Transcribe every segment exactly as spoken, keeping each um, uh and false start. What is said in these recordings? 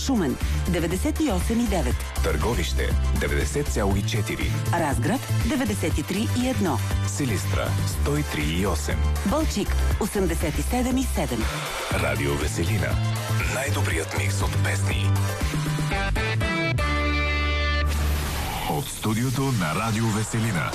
Шумен деветдесет и осем и девет, Търговище деветдесет цяло и четири, Разград деветдесет и три и едно, Силистра сто и три и осем, Балчик осемдесет и седем и седем. Радио Веселина. Най-добрият микс от песни. От студиото на Радио Веселина.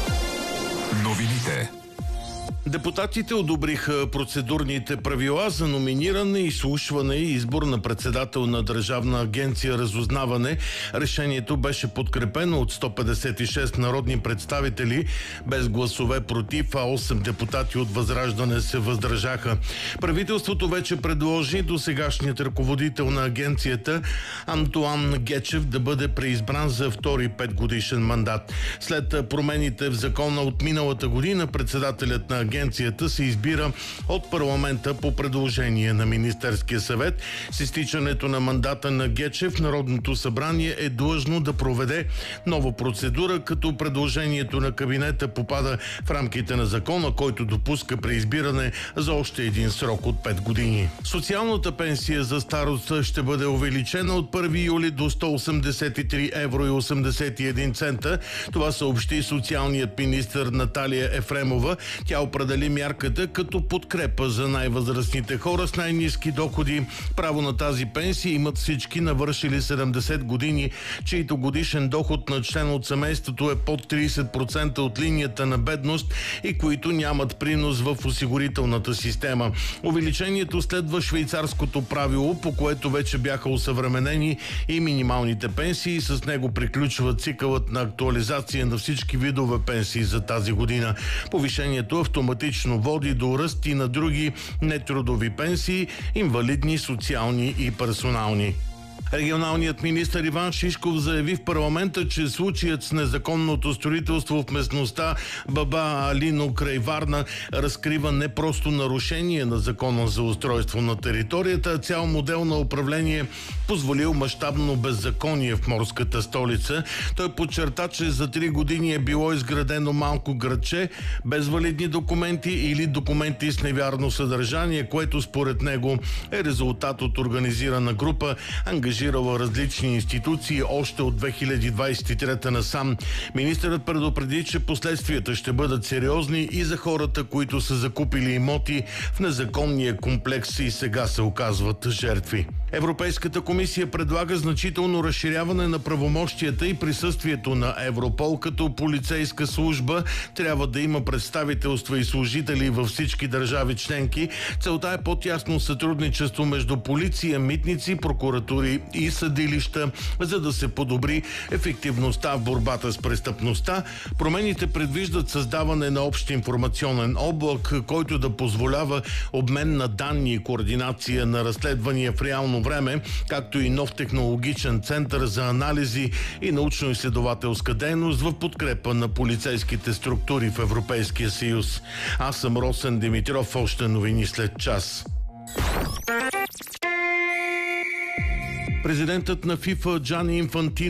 Новините. Депутатите одобриха процедурните правила за номиниране, изслушване и избор на председател на Държавна агенция Разузнаване. Решението беше подкрепено от сто петдесет и шест народни представители, без гласове против, а осем депутати от Възраждане се въздържаха. Правителството вече предложи досегашният ръководител на агенцията Антоан Гечев да бъде преизбран за втори петгодишен мандат. След промените в закона от миналата година, председателят на агенцията Агенцията се избира от парламента по предложение на Министерския съвет. С изтичането на мандата на Гечев, Народното събрание е длъжно да проведе нова процедура, като предложението на кабинета попада в рамките на закона, който допуска преизбиране за още един срок от пет години. Социалната пенсия за старост ще бъде увеличена от първи юли до сто осемдесет и три евро и осемдесет и един цента. Това съобщи социалният министър Наталия Ефремова. Тя определи мярката като подкрепа за най-възрастните хора с най-ниски доходи. Право на тази пенсия имат всички навършили седемдесет години, чието годишен доход на член от семейството е под тридесет процента от линията на бедност и които нямат принос в осигурителната система. Увеличението следва швейцарското правило, по което вече бяха осъвременени и минималните пенсии. С него приключва цикълът на актуализация на всички видове пенсии за тази година. Повишението автоматично води до ръст и на други нетрудови пенсии, инвалидни, социални и персонални. Регионалният министър Иван Шишков заяви в парламента, че случаят с незаконното строителство в местността Баба Алино край Варна разкрива не просто нарушение на закона за устройство на територията, а цял модел на управление, позволил мащабно беззаконие в морската столица. Той подчерта, че за три години е било изградено малко градче без валидни документи или документи с невярно съдържание, което според него е резултат от организирана група, ангажирана различни институции още от две хиляди двадесет и трета насам. Министърът предупреди, че последствията ще бъдат сериозни и за хората, които са закупили имоти в незаконния комплекс и сега се оказват жертви. Европейската комисия предлага значително разширяване на правомощията и присъствието на Европол като полицейска служба. Трябва да има представителства и служители във всички държави членки. Целта е по-тясно сътрудничество между полиция, митници, прокуратури и съдилища, за да се подобри ефективността в борбата с престъпността. Промените предвиждат създаване на общ информационен облак, който да позволява обмен на данни и координация на разследвания в реално време, както и нов технологичен център за анализи и научно-изследователска дейност в подкрепа на полицейските структури в Европейския съюз. Аз съм Росен Димитров, още новини след час. Президентът на ФИФА Джани Инфантино